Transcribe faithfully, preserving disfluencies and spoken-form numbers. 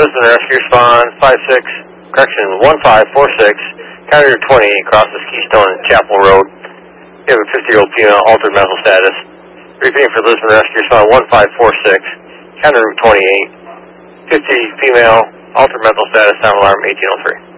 Lisbon Rescue Respond five six, correction one five four six, County Route twenty, crosses Keystone and Chapel Road. You have a fifty-year-old female, altered mental status. Repeating for Lisbon Rescue Respond one five four six, County Route twenty-eight, fifty female, altered mental status, sound alarm eighteen oh three.